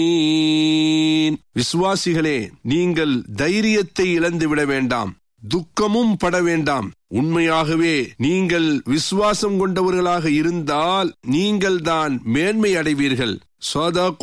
விசுவாசிகளே, நீங்கள் தைரியத்தை இழந்துவிட வேண்டாம், துக்கமும் பட வேண்டாம். உண்மையாகவே நீங்கள் விசுவாசம் கொண்டவர்களாக இருந்தால் நீங்கள் தான் மேன்மை அடைவீர்கள்.